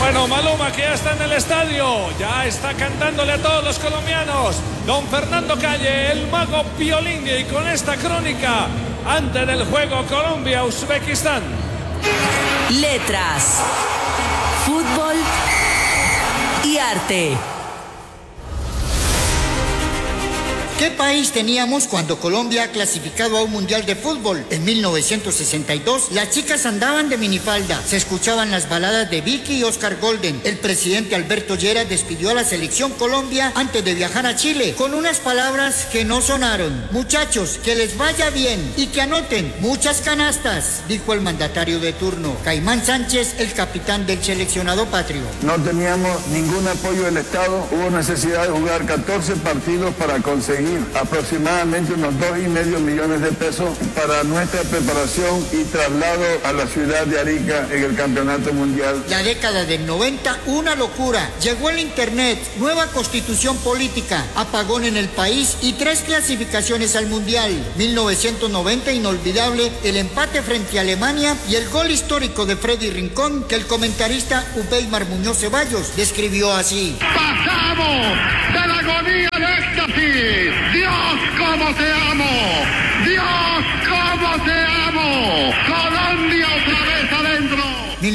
Bueno, Maluma, que ya está en el estadio, ya está cantándole a todos los colombianos. Don Fernando Calle, el mago Piolín, y con esta crónica antes del juego Colombia-Uzbekistán. Letras, fútbol y arte. ¿Qué país teníamos cuando Colombia ha clasificado a un mundial de fútbol? En 1962, las chicas andaban de minifalda, se escuchaban las baladas de Vicky y Oscar Golden. El presidente Alberto Lleras despidió a la selección Colombia antes de viajar a Chile con unas palabras que no sonaron. Muchachos, que les vaya bien y que anoten muchas canastas, dijo el mandatario de turno. Caimán Sánchez, el capitán del seleccionado patrio. No teníamos ningún apoyo del Estado, hubo necesidad de jugar 14 partidos para conseguir aproximadamente unos 2,5 millones de pesos para nuestra preparación y traslado a la ciudad de Arica en el campeonato mundial. La década del 90, una locura. Llegó el internet, nueva constitución política, apagón en el país y 3 clasificaciones al mundial. 1990, inolvidable, el empate frente a Alemania y el gol histórico de Freddy Rincón que el comentarista Ubeymar Muñoz Ceballos describió así. ¡Pasamos de la agonía de éxtasis! ¡Dios, cómo te amo! ¡Dios, cómo te amo! ¡Colombia otra vez adentro!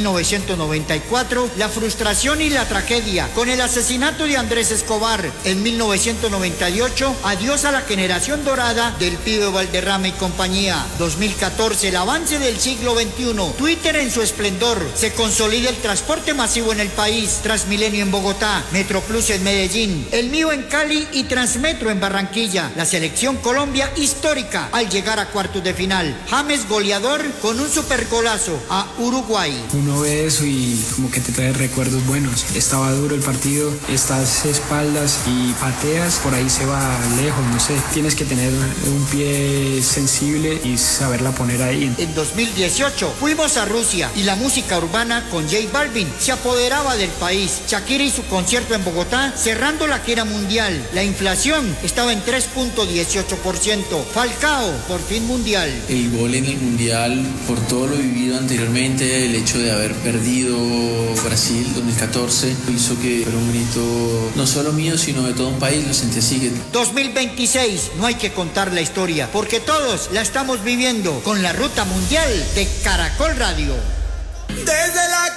1994, la frustración y la tragedia con el asesinato de Andrés Escobar. En 1998, adiós a la generación dorada del Pibe Valderrama y compañía. 2014, el avance del siglo XXI. Twitter en su esplendor. Se consolida el transporte masivo en el país. Transmilenio en Bogotá, Metroplus en Medellín, El Mío en Cali y Transmetro en Barranquilla. La selección Colombia histórica al llegar a cuartos de final. James goleador con un supergolazo a Uruguay. Uno ve eso y como que te trae recuerdos buenos. Estaba duro el partido, estás espaldas y pateas, por ahí se va lejos, no sé. Tienes que tener un pie sensible y saberla poner ahí. En 2018 fuimos a Rusia y la música urbana con J Balvin se apoderaba del país. Shakira y su concierto en Bogotá cerrando la gira mundial. La inflación estaba en 3.18%. Falcao, por fin mundial. El gol en el mundial, por todo lo vivido anteriormente, el hecho de haber perdido Brasil 2014 hizo que fuera un grito no solo mío sino de todo un país, lo sentí así. 2026, no hay que contar la historia porque todos la estamos viviendo con la ruta mundial de Caracol Radio. Desde la